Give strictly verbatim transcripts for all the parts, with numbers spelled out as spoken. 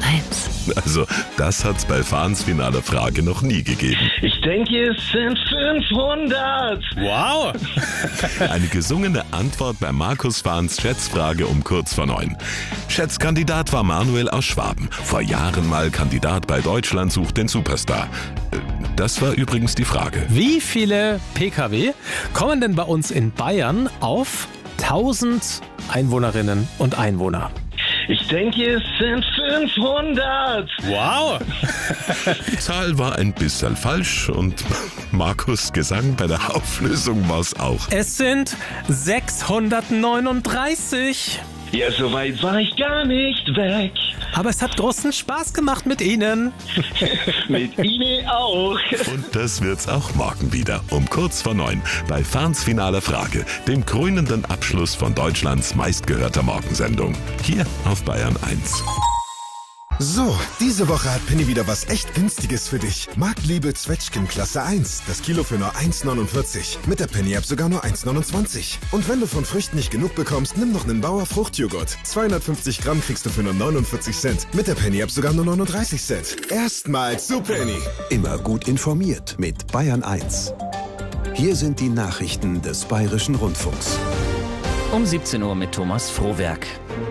eins. Also, das hat's bei Fahns finaler Frage noch nie gegeben. Ich denke, es sind fünfhundert. Wow! Eine gesungene Antwort bei Markus Fahns Schätzfrage um kurz vor neun. Schätzkandidat war Manuel aus Schwaben. Vor Jahren mal Kandidat bei Deutschland sucht den Superstar. Das war übrigens die Frage. Wie viele Pkw kommen denn bei uns in Bayern auf tausend Einwohnerinnen und Einwohner? Ich denke, es sind fünfhundert. Wow! Die Zahl war ein bisschen falsch und Markus' Gesang bei der Auflösung war's auch. Es sind sechshundertneununddreißig. Ja, so weit war ich gar nicht weg. Aber es hat großen Spaß gemacht mit Ihnen. Mit Ihnen auch. Und das wird's auch morgen wieder um kurz vor neun bei Fahns finaler Frage, dem krönenden Abschluss von Deutschlands meistgehörter Morgensendung. Hier auf Bayern eins. So, diese Woche hat Penny wieder was echt Günstiges für dich. Marktliebe Zwetschgen Klasse eins. Das Kilo für nur eins neunundvierzig. Mit der Penny-App sogar nur eins neunundzwanzig. Und wenn du von Früchten nicht genug bekommst, nimm noch einen Bauer Fruchtjoghurt. zweihundertfünfzig Gramm kriegst du für nur neunundvierzig Cent. Mit der Penny-App sogar nur neununddreißig Cent. Erstmals zu Penny. Immer gut informiert mit Bayern eins. Hier sind die Nachrichten des Bayerischen Rundfunks. Um siebzehn Uhr mit Thomas Frohwerk.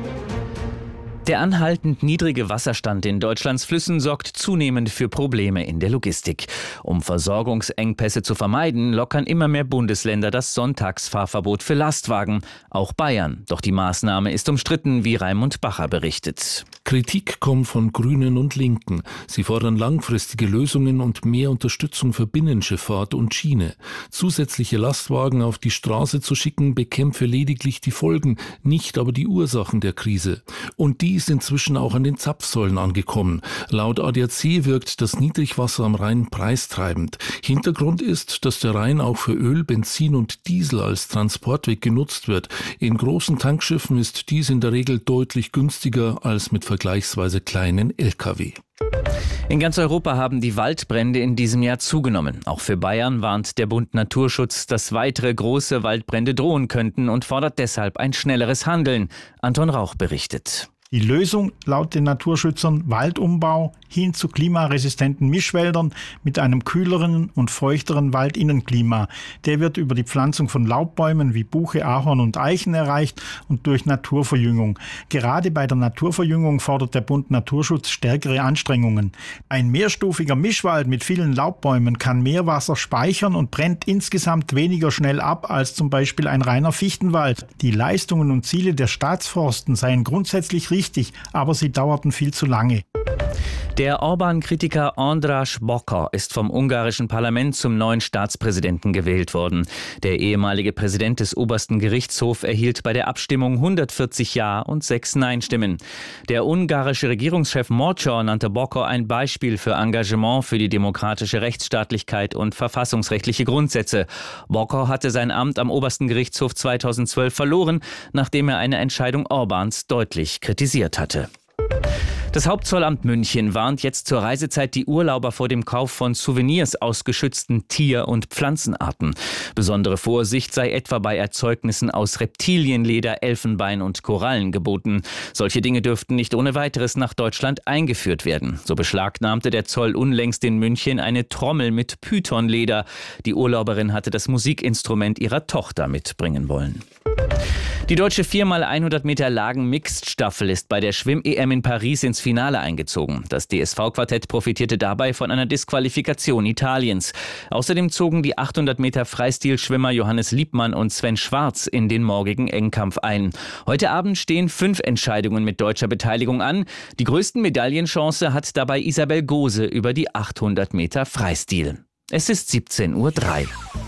Der anhaltend niedrige Wasserstand in Deutschlands Flüssen sorgt zunehmend für Probleme in der Logistik. Um Versorgungsengpässe zu vermeiden, lockern immer mehr Bundesländer das Sonntagsfahrverbot für Lastwagen, auch Bayern. Doch die Maßnahme ist umstritten, wie Raimund Bacher berichtet. Kritik kommt von Grünen und Linken. Sie fordern langfristige Lösungen und mehr Unterstützung für Binnenschifffahrt und Schiene. Zusätzliche Lastwagen auf die Straße zu schicken, bekämpfe lediglich die Folgen, nicht aber die Ursachen der Krise. Und die ist inzwischen auch an den Zapfsäulen angekommen. Laut A D A C wirkt das Niedrigwasser am Rhein preistreibend. Hintergrund ist, dass der Rhein auch für Öl, Benzin und Diesel als Transportweg genutzt wird. In großen Tankschiffen ist dies in der Regel deutlich günstiger als mit vergleichsweise kleinen L K W. In ganz Europa haben die Waldbrände in diesem Jahr zugenommen. Auch für Bayern warnt der Bund Naturschutz, dass weitere große Waldbrände drohen könnten und fordert deshalb ein schnelleres Handeln. Anton Rauch berichtet. Die Lösung laut den Naturschützern Waldumbau hin zu klimaresistenten Mischwäldern mit einem kühleren und feuchteren Waldinnenklima. Der wird über die Pflanzung von Laubbäumen wie Buche, Ahorn und Eichen erreicht und durch Naturverjüngung. Gerade bei der Naturverjüngung fordert der Bund Naturschutz stärkere Anstrengungen. Ein mehrstufiger Mischwald mit vielen Laubbäumen kann mehr Wasser speichern und brennt insgesamt weniger schnell ab als zum Beispiel ein reiner Fichtenwald. Die Leistungen und Ziele der Staatsforsten seien grundsätzlich richtig, aber sie dauerten viel zu lange. Der Orban-Kritiker András Bokor ist vom ungarischen Parlament zum neuen Staatspräsidenten gewählt worden. Der ehemalige Präsident des obersten Gerichtshofs erhielt bei der Abstimmung hundertvierzig Ja- und sechs Nein-Stimmen. Der ungarische Regierungschef Morcor nannte Bokor ein Beispiel für Engagement für die demokratische Rechtsstaatlichkeit und verfassungsrechtliche Grundsätze. Bokor hatte sein Amt am obersten Gerichtshof zweitausendzwölf verloren, nachdem er eine Entscheidung Orbáns deutlich kritisiert hatte. Das Hauptzollamt München warnt jetzt zur Reisezeit die Urlauber vor dem Kauf von Souvenirs aus geschützten Tier- und Pflanzenarten. Besondere Vorsicht sei etwa bei Erzeugnissen aus Reptilienleder, Elfenbein und Korallen geboten. Solche Dinge dürften nicht ohne weiteres nach Deutschland eingeführt werden. So beschlagnahmte der Zoll unlängst in München eine Trommel mit Pythonleder. Die Urlauberin hatte das Musikinstrument ihrer Tochter mitbringen wollen. Die deutsche vier mal hundert Meter Lagen-Mixed-Staffel ist bei der Schwimm-E M in Paris ins Finale eingezogen. Das D S V-Quartett profitierte dabei von einer Disqualifikation Italiens. Außerdem zogen die achthundert Meter Freistilschwimmer Johannes Liebmann und Sven Schwarz in den morgigen Engkampf ein. Heute Abend stehen fünf Entscheidungen mit deutscher Beteiligung an. Die größten Medaillenchance hat dabei Isabel Gose über die achthundert Meter Freistil. Es ist siebzehn Uhr drei.